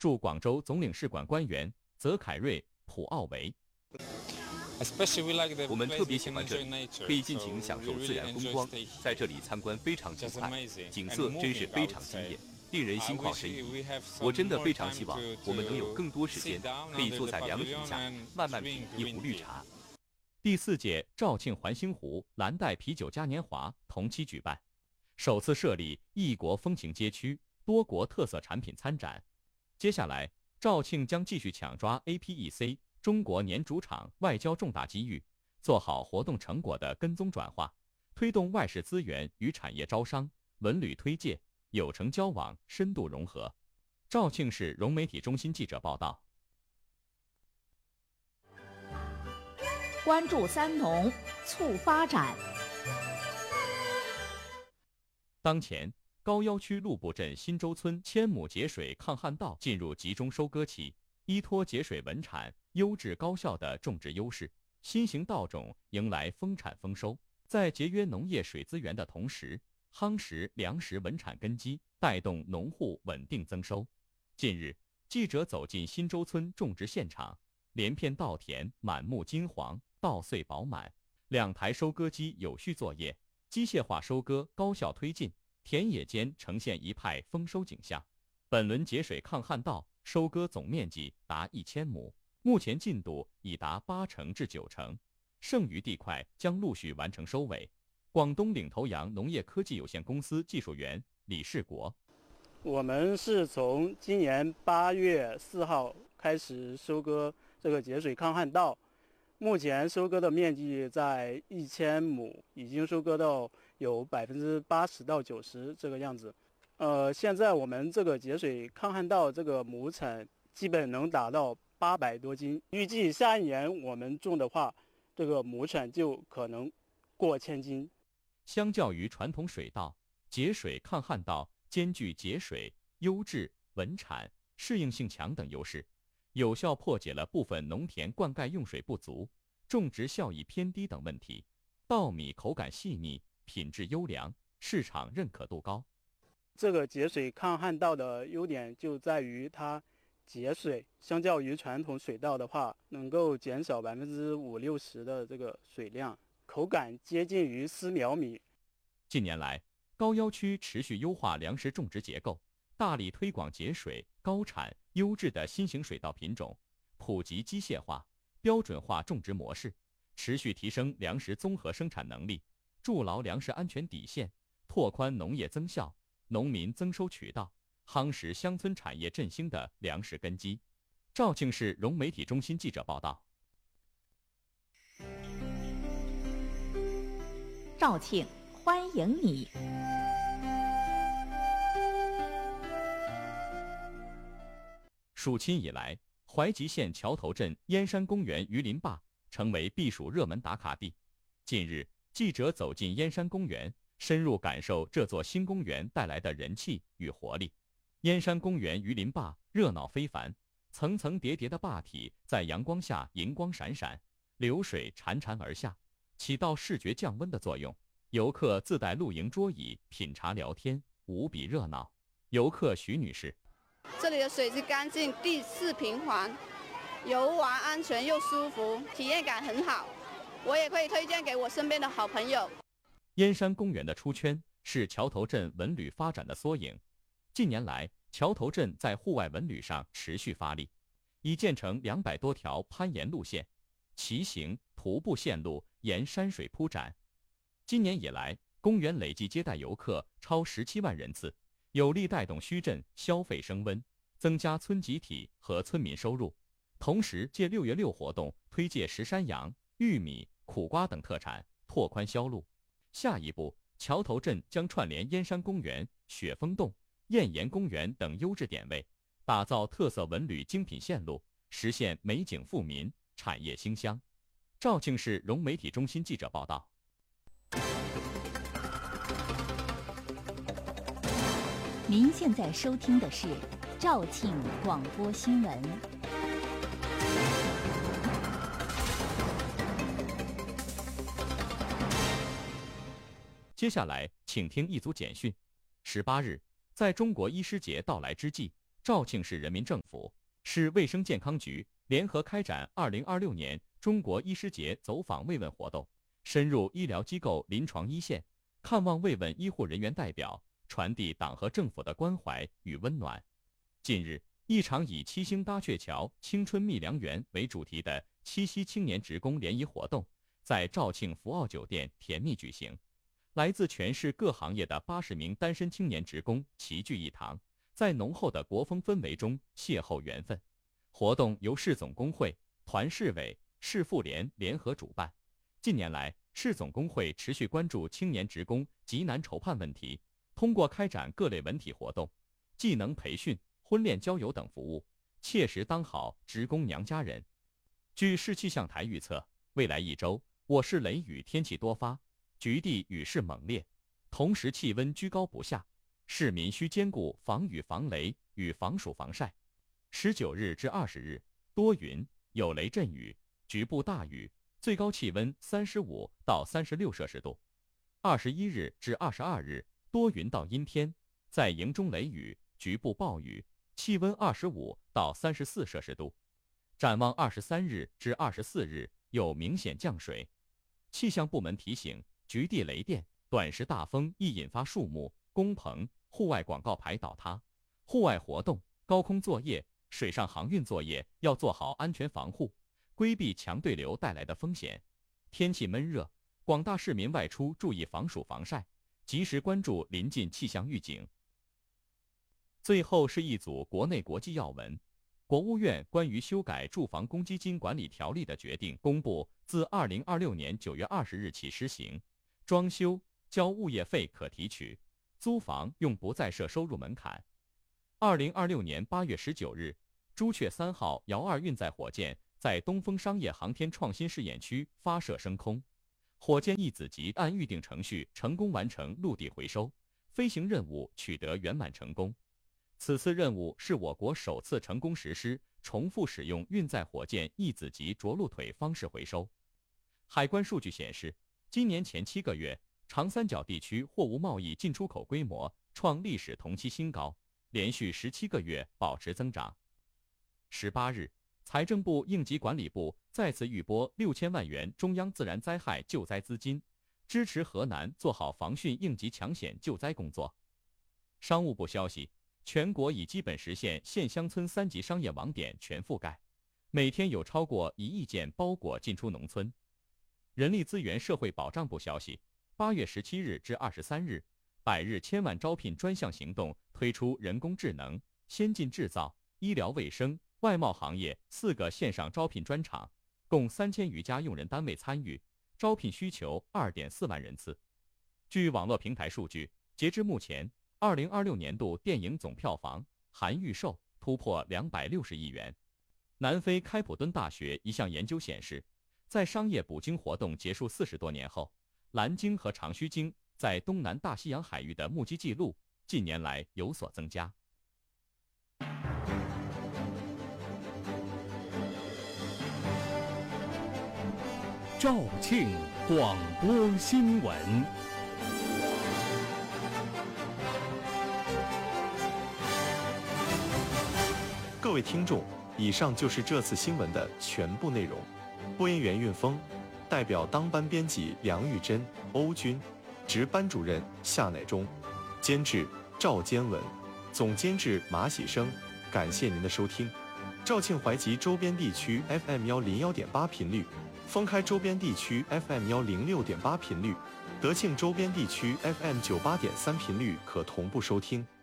驻广州总领事馆官员泽凯瑞·普奥维。 我们特别喜欢这里，可以尽情享受自然风光，在这里参观非常愉快，景色真是非常惊艳，令人心旷神怡。我真的非常希望我们能有更多时间，可以坐在凉亭下，慢慢品一壶绿茶。 第4届肇庆环星湖蓝带啤酒嘉年华同期举办，首次设立异国风情街区，多国特色产品参展。接下来，肇庆将继续抢抓 APEC 中国年主场外交重大机遇，做好活动成果的跟踪转化，推动外事资源与产业招商、文旅推介、有成交往深度融合。肇庆市融媒体中心记者报道。 关注三农，促发展。 当前，高要区陆埠镇新洲村1000亩节水抗旱稻进入集中收割期，依托节水稳产、优质高效的种植优势，新型稻种迎来丰产丰收。在节约农业水资源的同时，夯实粮食稳产根基，带动农户稳定增收。近日，记者走进新洲村种植现场，连片稻田满目金黄，稻穗饱满，2台收割机有序作业，机械化收割高效推进，田野间呈现一派丰收景象。本轮节水抗旱稻收割总面积达1000亩，目前进度已达80%至90%，剩余地块将陆续完成收尾。广东领头羊农业科技有限公司技术员李世国： 我们是从今年8月4号开始收割这个节水抗旱稻，目前收割的面积在1000亩，已经收割到有80%到90%这个样子。现在我们这个节水抗旱稻这个亩产基本能达到800多斤，预计下一年我们种的话，这个亩产就可能过1000斤。 相较于传统水稻，节水抗旱稻兼具节水、优质、稳产、适应性强等优势，有效破解了部分农田灌溉用水不足、种植效益偏低等问题。稻米口感细腻，品质优良，市场认可度高。 这个节水抗旱稻的优点就在于它节水，相较于传统水稻的话，能够减少50-60%的这个水量，口感接近于丝苗米。 近年来，高要区持续优化粮食种植结构，大力推广节水、高产、优质的新型水稻品种，普及机械化、标准化种植模式，持续提升粮食综合生产能力，筑牢粮食安全底线，拓宽农业增效、农民增收渠道，夯实乡村产业振兴的粮食根基。肇庆市融媒体中心记者报道。 肇庆欢迎你。 暑期以来，怀集县桥头镇燕山公园鱼鳞坝成为避暑热门打卡地。近日，记者走进燕山公园，深入感受这座新公园带来的人气与活力。燕山公园鱼鳞坝热闹非凡，层层叠叠的坝体在阳光下银光闪闪，流水潺潺而下，起到视觉降温的作用。游客自带露营桌椅，品茶聊天，无比热闹。游客徐女士： 这里的水是干净，地势平缓，游玩安全又舒服，体验感很好。我也可以推荐给我身边的好朋友。 燕山公园的出圈是桥头镇文旅发展的缩影。近年来，桥头镇在户外文旅上持续发力，已建成200多条攀岩路线，骑行、徒步线路沿山水铺展。今年以来，公园累计接待游客超17万人次，有力带动墟镇消费升温，增加村集体和村民收入。同时，借6月6活动推介石山羊、玉米、苦瓜等特产，拓宽销路。下一步，桥头镇将串联燕山公园、雪峰洞、燕岩公园等优质点位，打造特色文旅精品线路，实现美景富民、产业兴乡。肇庆市融媒体中心记者报道。 您现在收听的是肇庆广播新闻。 接下来，请听一组简讯。18日，在中国医师节到来之际， 肇庆市人民政府、市卫生健康局联合开展2026年中国医师节走访慰问活动，深入医疗机构临床一线，看望慰问医护人员代表，传递党和政府的关怀与温暖。近日，一场以七星搭鹊桥、青春觅良缘为主题的七夕青年职工联谊活动在肇庆福奥酒店甜蜜举行。来自全市各行业的80名单身青年职工齐聚一堂，在浓厚的国风氛围中邂逅缘分。活动由市总工会、团市委、市妇联联合主办。近年来，市总工会持续关注青年职工急难筹盼问题，通过开展各类文体活动、技能培训、婚恋交友等服务，切实当好职工娘家人。据市气象台预测，未来一周我市雷雨天气多发，局地雨势猛烈，同时气温居高不下，市民需兼顾防雨防雷与防暑防晒。19日至20日，多云，有雷阵雨，局部大雨，最高气温35到36摄氏度。21日至22日，多云到阴天，在营中雷雨，局部暴雨，气温25到34摄氏度。展望23日至24日，有明显降水。气象部门提醒，局地雷电、短时大风易引发树木、工棚、户外广告牌倒塌，户外活动、高空作业、水上航运作业要做好安全防护，规避强对流带来的风险。天气闷热，广大市民外出注意防暑防晒，及时关注临近气象预警。最后是一组国内国际要闻。国务院关于修改住房公积金管理条例的决定公布，自2026年9月20日起施行，装修交物业费可提取，租房用不再设收入门槛。2026年8月19日，朱雀3号遥2运载火箭在东风商业航天创新试验区发射升空，火箭一子级按预定程序成功完成陆地回收，飞行任务取得圆满成功。此次任务是我国首次成功实施重复使用运载火箭一子级着陆腿方式回收。海关数据显示，今年前7个月，长三角地区货物贸易进出口规模创历史同期新高，连续17个月保持增长。18日，财政部应急管理部再次预拨6000万元中央自然灾害救灾资金，支持河南做好防汛应急抢险救灾工作。商务部消息，全国已基本实现县乡村3级商业网点全覆盖，每天有超过1亿件包裹进出农村。人力资源社会保障部消息，8月17日至23日，100日千万招聘专项行动推出人工智能、先进制造、医疗卫生、外贸行业4个线上招聘专场，共3000余家用人单位参与，招聘需求2.4万人次。据网络平台数据，截至目前，2026年度电影总票房含预售突破260亿元。南非开普敦大学一项研究显示，在商业捕鲸活动结束40多年后，蓝鲸和长须鲸在东南大西洋海域的目击记录近年来有所增加。 肇庆广播新闻。 各位听众，以上就是这次新闻的全部内容。播音员运峰，代表当班编辑梁玉珍、欧军，值班主任夏乃忠，监制赵坚文，总监制马喜生。感谢您的收听。肇庆怀集周边地区 FM101.8频率，封开周边地区 FM106.8频率，德庆周边地区 FM98.3频率可同步收听。